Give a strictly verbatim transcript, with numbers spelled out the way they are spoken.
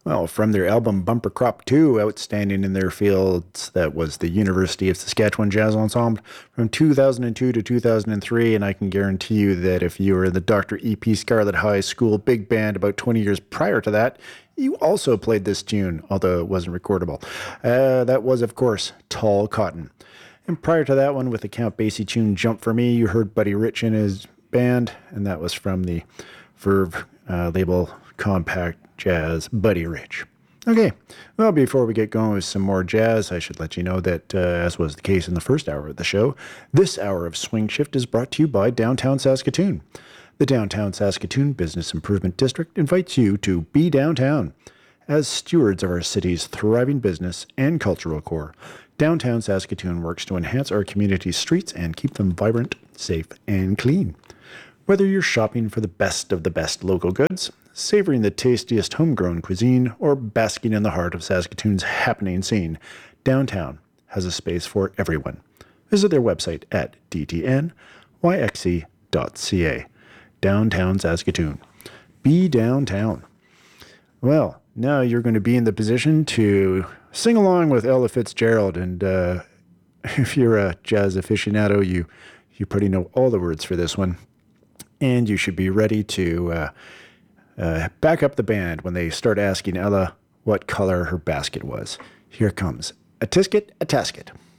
Well, from their album Bumper Crop two, outstanding in their fields, that was the University of Saskatchewan Jazz Ensemble from two thousand two to two thousand three. And I can guarantee you that if you were in the Doctor E P Scarlett High School Big Band about twenty years prior to that, you also played this tune, although it wasn't recordable. Uh, that was, of course, Tall Cotton. And prior to that one, with the Count Basie tune Jump For Me, you heard Buddy Rich and his band, and that was from the Verve uh, label Compact Jazz, Buddy Rich. Okay, well, before we get going with some more jazz, I should let you know that, uh, as was the case in the first hour of the show, this hour of Swing Shift is brought to you by Downtown Saskatoon. The Downtown Saskatoon Business Improvement District invites you to be downtown. As stewards of our city's thriving business and cultural core, Downtown Saskatoon works to enhance our community's streets and keep them vibrant, safe, and clean. Whether you're shopping for the best of the best local goods, savoring the tastiest homegrown cuisine, or basking in the heart of Saskatoon's happening scene, Downtown has a space for everyone. Visit their website at d t n y x e dot c a. Downtown Saskatoon. Be downtown. Well, now you're going to be in the position to sing along with Ella Fitzgerald, and uh, if you're a jazz aficionado, you you pretty know all the words for this one. And you should be ready to uh, uh, back up the band when they start asking Ella what color her basket was. Here comes A Tisket, A Tasket.